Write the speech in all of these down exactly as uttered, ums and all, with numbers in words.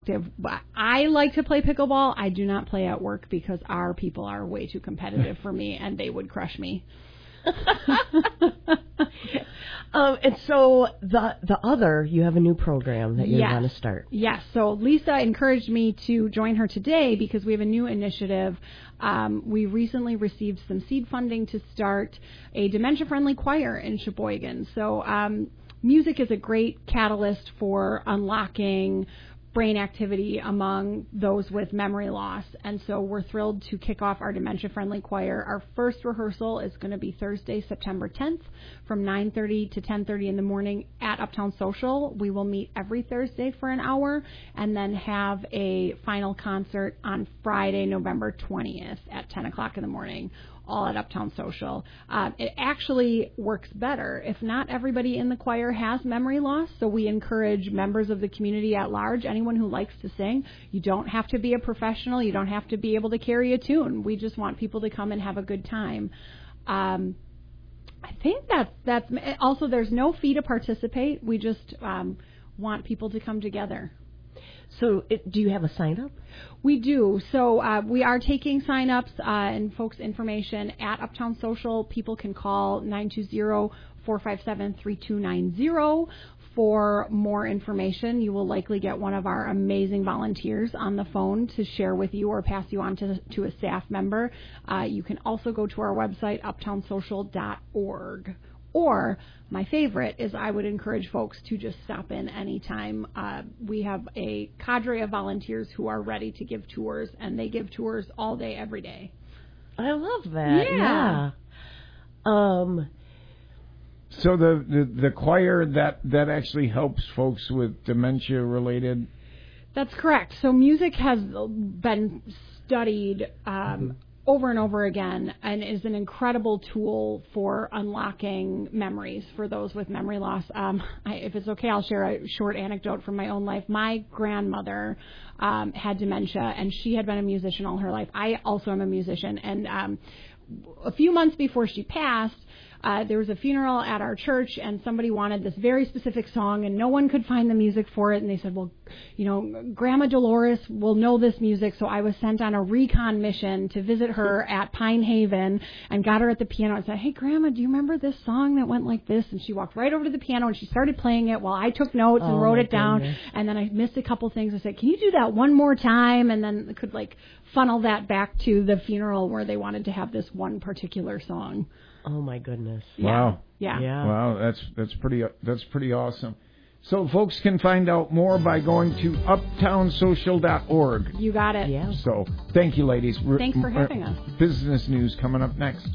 active. I like to play pickleball. I do not play at work because our people are way too competitive for me, and they would crush me. um, and so the the other, you have a new program that you yes. want to start. Yes. So Lisa encouraged me to join her today because we have a new initiative. Um, we recently received some seed funding to start a dementia-friendly choir in Sheboygan. So um, music is a great catalyst for unlocking brain activity among those with memory loss. And so we're thrilled to kick off our dementia-friendly choir. Our first rehearsal is going to be Thursday, September tenth from nine thirty to ten thirty in the morning at Uptown Social. We will meet every Thursday for an hour and then have a final concert on Friday, November twentieth at ten o'clock in the morning, all at Uptown Social. Um, it actually works better if not everybody in the choir has memory loss, so we encourage members of the community at large, anyone who likes to sing. You don't have to be a professional. You don't have to be able to carry a tune. We just want people to come and have a good time. Um, I think that's, that's also, there's no fee to participate. We just um, want people to come together. So it, do you have a sign-up? We do. So uh, we are taking sign-ups uh, and folks' information at Uptown Social. People can call nine two zero, four five seven, three two nine zero for more information. You will likely get one of our amazing volunteers on the phone to share with you or pass you on to, to a staff member. Uh, you can also go to our website, uptown social dot org. Or my favorite is I would encourage folks to just stop in anytime. Uh, we have a cadre of volunteers who are ready to give tours, and they give tours all day, every day. I love that. Yeah. yeah. Um. So the, the, the choir, that, that actually helps folks with dementia-related? That's correct. So music has been studied um, mm-hmm. over and over again and is an incredible tool for unlocking memories for those with memory loss. Um, I, if it's okay, I'll share a short anecdote from my own life. My grandmother um, had dementia, and she had been a musician all her life. I also am a musician, and um, a few months before she passed, Uh, there was a funeral at our church, and somebody wanted this very specific song, and no one could find the music for it. And they said, well, you know, Grandma Dolores will know this music. So I was sent on a recon mission to visit her at Pine Haven and got her at the piano and said, hey, Grandma, do you remember this song that went like this? And she walked right over to the piano, and she started playing it while I took notes and oh, wrote it down. Goodness. And then I missed a couple things. I said, can you do that one more time? And then could, like, funnel that back to the funeral where they wanted to have this one particular song. Oh my goodness! Wow. Yeah. yeah. Wow. That's that's pretty that's pretty awesome. So folks can find out more by going to uptown social dot org. You got it. Yeah. So thank you, ladies. Thanks for having us. Business news coming up next.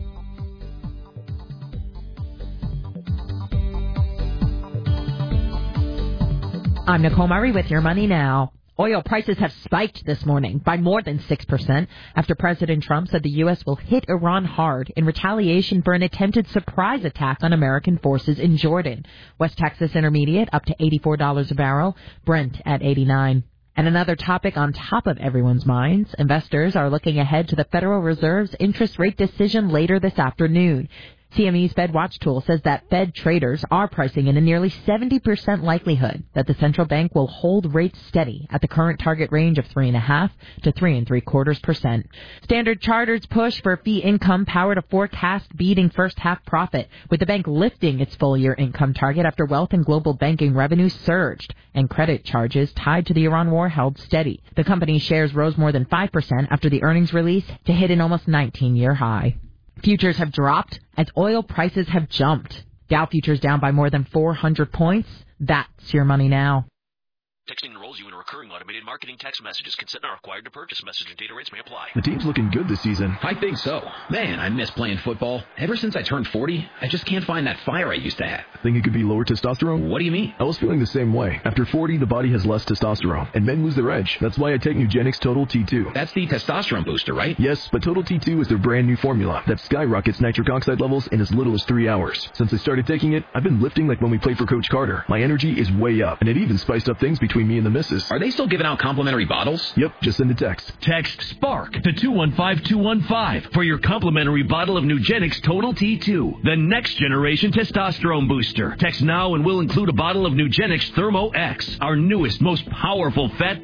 I'm Nicole Murray with Your Money Now. Oil prices have spiked this morning by more than six percent after President Trump said the U S will hit Iran hard in retaliation for an attempted surprise attack on American forces in Jordan. West Texas Intermediate up to eighty-four dollars a barrel, Brent at eighty-nine. And another topic on top of everyone's minds, investors are looking ahead to the Federal Reserve's interest rate decision later this afternoon. C M E's Fed Watch tool says that Fed traders are pricing in a nearly seventy percent likelihood that the central bank will hold rates steady at the current target range of three and a half to three and three quarters percent. Standard Chartered's push for fee income powered a forecast beating first half profit, with the bank lifting its full year income target after wealth and global banking revenue surged and credit charges tied to the Iran war held steady. The company's shares rose more than five percent after the earnings release to hit an almost nineteen-year high. Futures have dropped as oil prices have jumped. Dow futures down by more than four hundred points. That's Your Money Now. Texting enrolls you in recurring automated marketing text messages. Consent not required to purchase. Message and data rates may apply. The team's looking good this season. I think so. Man, I miss playing football. Ever since I turned forty, I just can't find that fire I used to have. Think it could be lower testosterone? What do you mean? I was feeling the same way. After forty, the body has less testosterone, and men lose their edge. That's why I take Nugenix Total T two. That's the testosterone booster, right? Yes, but Total T two is their brand new formula that skyrockets nitric oxide levels in as little as three hours. Since I started taking it, I've been lifting like when we played for Coach Carter. My energy is way up, and it even spiced up things between me and the missus. Are they still giving out complimentary bottles? Yep, just send a text. Text SPARK to two one five two one five for your complimentary bottle of Nugenix Total T two, the next generation testosterone booster. Text now and we'll include a bottle of Nugenix Thermo X, our newest, most powerful fat